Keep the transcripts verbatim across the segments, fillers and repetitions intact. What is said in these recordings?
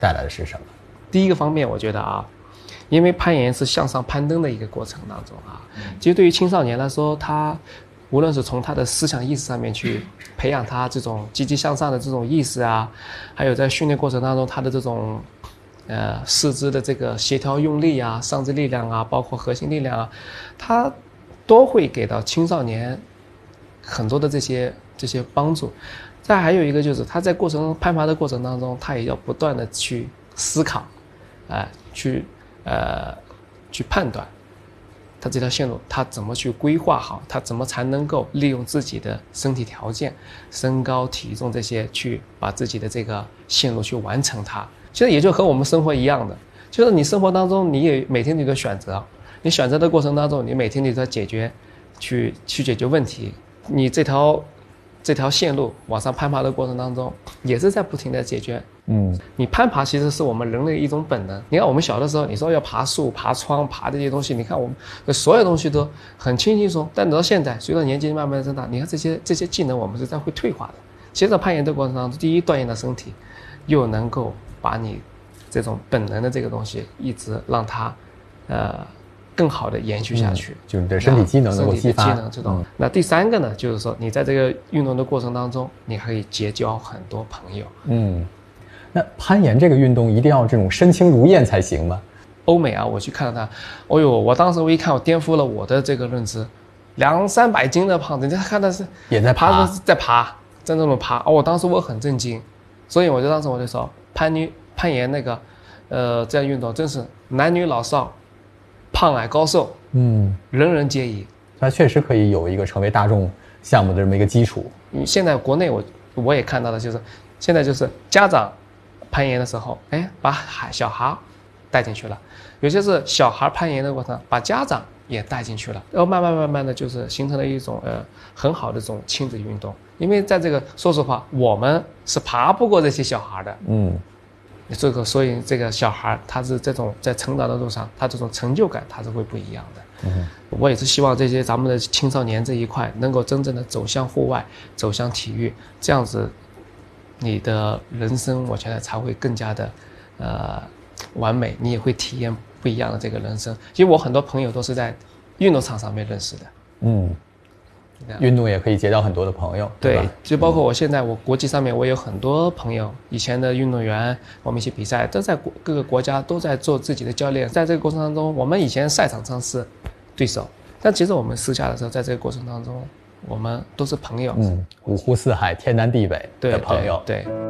带来的是什么？ 第一个方面，我觉得啊，因为攀岩是向上攀登的一个过程当中啊，其实对于青少年来说，他无论是从他的思想意识上面去培养他这种积极向上的这种意识啊，还有在训练过程当中他的这种呃四肢的这个协调用力啊、上肢力量啊，包括核心力量啊，他都会给到青少年很多的这些这些帮助。再还有一个就是他在过程攀爬的过程当中，他也要不断的去思考，啊、呃，去呃去判断他这条线路他怎么去规划好，他怎么才能够利用自己的身体条件、身高、体重这些去把自己的这个线路去完成它。其实也就和我们生活一样的，就是你生活当中你也每天你的选择，你选择的过程当中，你每天你在解决，去去解决问题，你这条。这条线路往上攀爬的过程当中，也是在不停的解决。嗯，你攀爬其实是我们人类一种本能。你看我们小的时候，你说要爬树、爬窗、爬这些东西，你看我们所有东西都很轻轻松。但等到现在，随着年纪慢慢的增大，你看这些这些技能我们是在会退化的。其实在攀岩的过程当中，第一锻炼了身体，又能够把你这种本能的这个东西一直让它，呃。更好的延续下去， 嗯、就是你的身体机能能够激发。 身体的机能这种、嗯。那第三个呢，就是说你在这个运动的过程当中，你可以结交很多朋友。 嗯，那攀岩这个运动一定要这种身轻如燕才行吗？ 欧美啊，我去看了他，哦呦，我当时我一看，我颠覆了我的这个认知，两三百斤的胖子，你看的是也在爬， 在爬，在那种爬。哦，我当时我很震惊，所以我就当时我就说，攀女攀岩那个，呃，这样运动真是男女老少。胖矮高瘦，嗯，人人皆宜， 它确实可以有一个成为大众项目的这么一个基础。 你现在国内我我也看到的就是，现在就是家长攀岩的时候，哎，把孩小孩带进去了，有些是小孩攀岩的过程，把家长也带进去了，然后慢慢慢慢的就是形成了一种呃很好的这种亲子运动。因为在这个说实话，我们是爬不过这些小孩的，嗯。这个，所以这个小孩他是这种在成长的路上，他这种成就感他是会不一样的。嗯，我也是希望这些咱们的青少年这一块能够真正的走向户外，走向体育，这样子，你的人生我觉得才会更加的，呃，完美。你也会体验不一样的这个人生。因为我很多朋友都是在运动场上面认识的。嗯。 运动也可以结交很多的朋友， 对, 对，就包括我现在我国际上面我有很多朋友，以前的运动员，我们一起比赛都在各个国家都在做自己的教练。在这个过程当中，我们以前赛场上是对手，但其实我们私下的时候，在这个过程当中，我们都是朋友， 嗯，五湖四海、天南地北的朋友。 对。对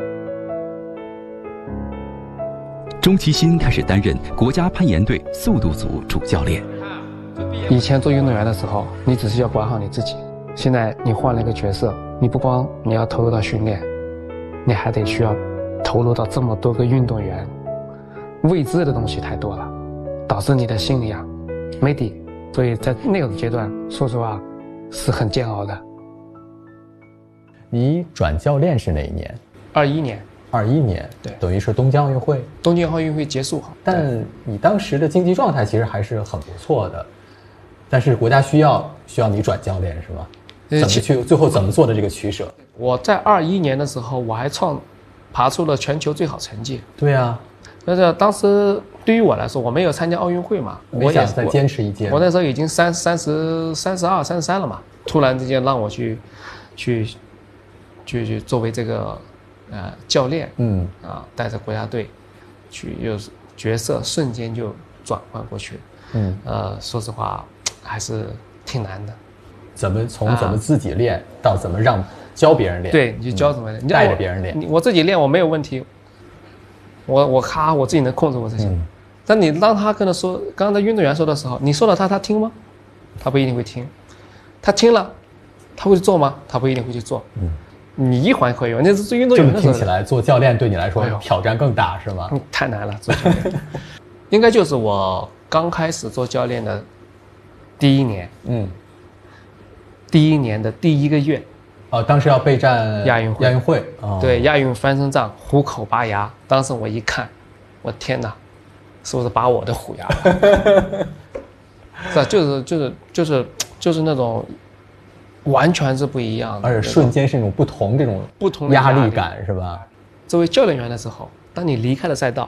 钟其新开始担任国家攀岩队速度组主教练。 以前做运动员的时候，你只是要管好你自己。现在你换了一个角色，你不光你要投入到训练，你还得需要投入到这么多个运动员，未知的东西太多了，导致你的心里啊没底，所以在那种阶段，说实话是很煎熬的。 你转教练是哪一年？ 二一年。 二一年， 对， 等于是东京奥运会。 东京奥运会结束， 但你当时的经济状态其实还是很不错的，但是国家需要需要你转教练是吗？怎么去最后怎么做的这个取舍？ 我在二一年的时候，我还创爬出了全球最好成绩。 对啊， 但是当时对于我来说，我没有参加奥运会嘛， 我想再坚持一届。 我那时候已经三三十三十二、三十三了嘛，突然之间让我去去去去作为这个呃教练，嗯啊，带着国家队去，又是角色瞬间就转换过去，嗯呃，说实话还是挺难的。 怎么从怎么自己练、啊、到怎么让教别人练？ 对，你就教怎么练， 嗯、带着别人练。 我自己练我没有问题，我我咔我自己能控制我自己。嗯、但你当他跟他说，刚才运动员说的时候，你说了他他听吗？他不一定会听。他听了，他会去做吗？他不一定会去做。嗯，你一环可以，那是运动员的时候。 听起来做教练对你来说挑战更大、哎、是吗？ 嗯，太难了，做教练。应该就是我刚开始做教练的第一年。嗯。第一年的第一个月， 哦，当时要备战亚运会， 亚运会， 哦、对，亚运翻身仗，虎口拔牙。当时我一看，我天哪，是不是拔我的虎牙？是吧？就是就是就是就是那种，完全是不一样的， 而且瞬间是那种不同这种不同压力感，是吧？ 作为教练员的时候，当你离开了赛道，